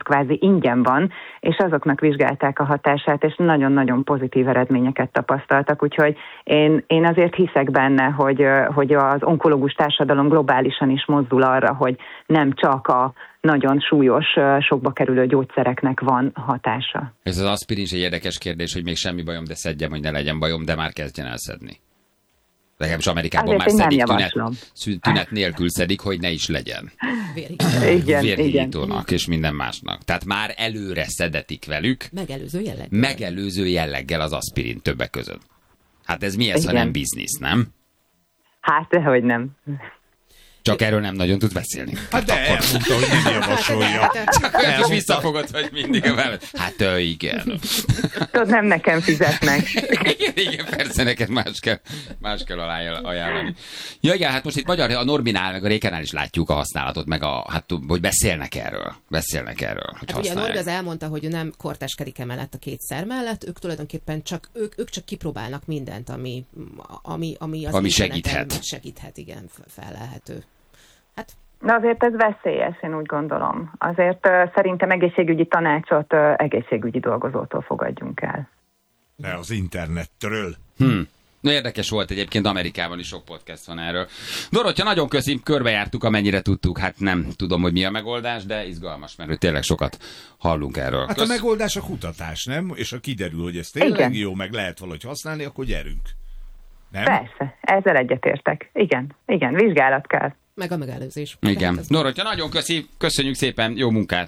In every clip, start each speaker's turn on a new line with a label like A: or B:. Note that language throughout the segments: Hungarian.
A: kvázi ingyen van, és azoknak vizsgálták a hatását, és nagyon-nagyon pozitív eredményeket tapasztaltak, úgyhogy én azért hiszek benne, hogy az onkológus társadalom globálisan is mozdul arra, hogy nem csak a nagyon súlyos, sokba kerülő gyógyszereknek van hatása.
B: Ez az aspirin is egy érdekes kérdés, hogy még semmi bajom, de szedjem, hogy ne legyen bajom, de már kezdjen el szedni. Legalábbis Amerikában
A: azért
B: már szedik, tünet nélkül szedik, hogy ne is legyen. Vérhígítónak és minden másnak. Tehát már előre szedetik velük. Megelőző jelleggel az aspirin többek között. Hát ez mi ez, ha nem biznisz, nem?
A: Hát, dehogy nem.
B: Csak erről nem nagyon tud beszélni.
C: Hát de elmondta, hogy nem javasolja.
B: Csak olyan kis visszafogott, hogy mindig a mellett. Hát igen.
A: Tudod, nem nekem fizetnek.
B: Igen, persze, neked más kell ajánlani. Ja, igen, hát most itt a Norbinál, meg a Rékenál is látjuk a használatot, meg hogy beszélnek erről.
D: Hát ugye a Norbi az elmondta, hogy ő nem kortáskedik emellett a kétszer mellett, ők tulajdonképpen csak kipróbálnak mindent, ami segíthet, igen, fellelhető. Hát.
A: De azért ez veszélyes, én úgy gondolom. Azért szerintem egészségügyi tanácsot egészségügyi dolgozótól fogadjunk el.
C: Ne az internetről.
B: Na, érdekes volt egyébként, Amerikában is sok podcast van erről. Dorottya, nagyon köszönjük, körbejártuk, amennyire tudtuk. Hát nem tudom, hogy mi a megoldás, de izgalmas, mert tényleg sokat hallunk erről.
C: Hát a megoldás a kutatás, nem? És ha kiderül, hogy ez tényleg jó, meg lehet valahogy használni, akkor gyerünk. Nem?
A: Persze, ezzel egyetértek. Igen, vizsgálat kell.
D: Meg a megelőzés.
B: Igen. Dorottya, nagyon köszönjük szépen, jó munkát!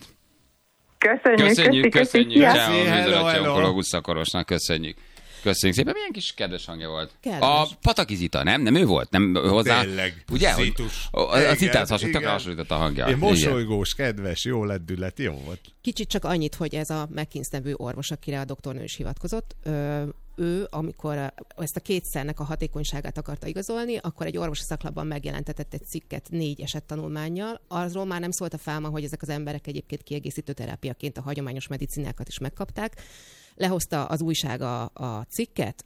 A: Köszönjük.
B: Hello. Onkológus szakorvosnak köszönjük. Köszönjük szépen, milyen kis kedves hangja volt.
D: Kedves.
B: A Pataki Zita, nem ő volt? Nem hozzá?
C: Tényleg.
B: Ugye?
C: Zitus.
B: A Zitához hasonlított a hangja.
C: Én mosolygós, kedves, jó lendület, jó volt.
D: Kicsit csak annyit, hogy ez a McKinsey nevű orvos, akire a doktornő is hivatkozott, ő, amikor ezt a kétszernek a hatékonyságát akarta igazolni, akkor egy orvosi szaklapban megjelentetett egy cikket 4 esettanulmánnyal. Arról már nem szólt a fáma, hogy ezek az emberek egyébként kiegészítő terápiaként a hagyományos medicinákat is megkapták. Lehozta az újság a cikket,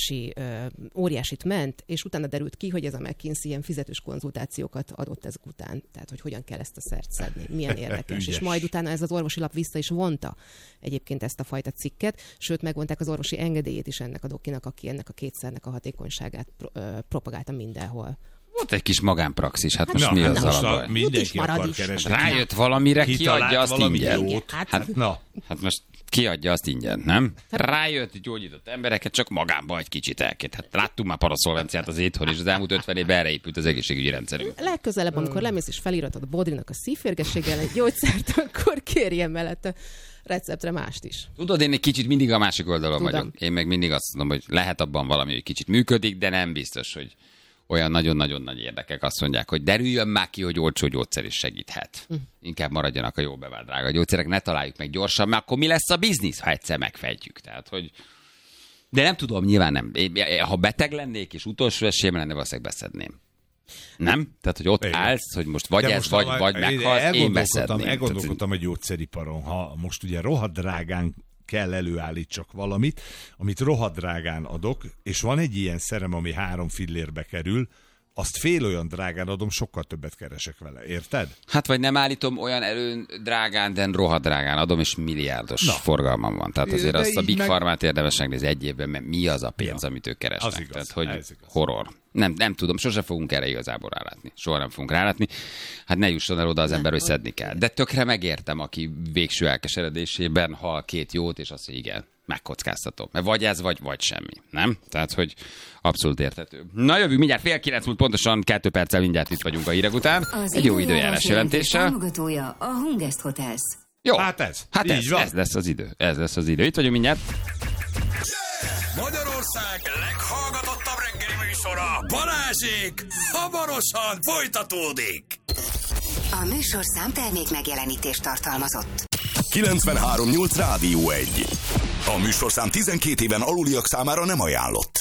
D: óriásit ment, és utána derült ki, hogy ez a McKinsey ilyen fizetős konzultációkat adott ezek után. Tehát, hogy hogyan kell ezt a szert szedni, milyen érdekes. És majd utána ez az orvosi lap vissza is vonta egyébként ezt a fajta cikket, sőt megvonták az orvosi engedélyét is ennek a dokinak, aki ennek a kétszernek a hatékonyságát propagálta mindenhol.
B: Volt egy kis magánpraxis, hát most mi az alapban?
C: Mindenki akar keresni.
B: Rájött valamire, kiadja azt ingyen.
C: Hát
B: most kiadja azt ingyen, nem? Rájött, gyógyított embereket, csak magánba egy kicsit elként. Hát láttunk már paraszolvenciát az éthon, és az elmúlt 50 évben erre épült az egészségügyi rendszerünk.
D: Legközelebb, amikor lemész és feliratod a Bodrinak a szívférgességgel egy gyógyszert, akkor kérjen mellett a receptre mást is.
B: Tudod, én egy kicsit mindig a másik oldalon vagyok. Én meg mindig azt mondom, hogy lehet abban valami, hogy kicsit működik, de nem biztos, hogy olyan nagyon-nagyon nagy érdekek azt mondják, hogy derüljön már ki, hogy olcsó gyógyszer is segíthet. Inkább maradjanak a jó bevált drága gyógyszerek, ne találjuk meg gyorsan, mert akkor mi lesz a biznisz, ha egyszer megfejtjük. Tehát, hogy... De nem tudom, nyilván nem. Ha beteg lennék, és utolsó esélyem lenne, valószínűleg beszedném. Nem? Tehát, hogy ott állsz, hogy most vagy ez, vagy meghalsz, én beszedném.
C: Elgondolkodtam a gyógyszeriparon, ha most ugye rohadt drágán kell előállítsak valamit, amit rohadt-drágán adok, és van egy ilyen szerem, ami 3 fillérbe kerül, azt fél olyan drágán adom, sokkal többet keresek vele. Érted?
B: Hát vagy nem állítom olyan drágán, de rohadt drágán adom, és milliárdos forgalmam van. Tehát azért azt a Big Pharmát érdemes megnézni egy évben, mert mi az a pénz, amit ők keresnek.
C: Az igaz,
B: tehát, hogy horror. Nem tudom, sose fogunk erre igazából rálátni. Soha nem fogunk rálátni. Hát ne jusson el oda az ember, hogy szedni kell. De tökre megértem, aki végső elkeseredésében hal 2 jót, és azt mondja, igen, megkockáztatom. Mert vagy ez, vagy semmi. Nem? Tehát, hogy abszolút érthető. Na, jövünk mindjárt 8:30 múlt, pontosan 2 perccel mindjárt itt vagyunk a hírek után. Egy jó időjárás jelentéssel.
E: Támogatója a Hungest Hotels.
B: Jó.
C: Hát
B: ez lesz az idő. Ez lesz az idő. Itt vagyunk mindjárt.
F: Magyarország leghallgatottabb reggeli műsora, Balázsék, hamarosan folytatódik.
E: A műsorszám termék megjelenítést tartalmazott.
F: 93.8 Rádió 1. A műsorszám 12 éven aluliak számára nem ajánlott.